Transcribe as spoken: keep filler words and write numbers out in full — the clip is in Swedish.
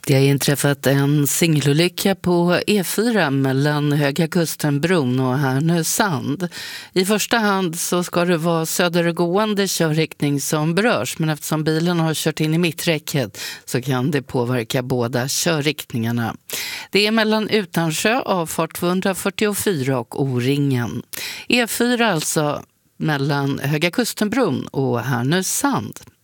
Det har inträffat en singelolycka på E fyra mellan Höga Kusten-bron och Härnösand. I första hand så ska det vara södergående körriktning som berörs, men eftersom bilen har kört in i mitträcket så kan det påverka båda körriktningarna. Det är mellan Utansjö, avfart tvåhundrafyrtiofyra och O-ringen. E fyra alltså mellan Höga Kusten-bron och Härnösand.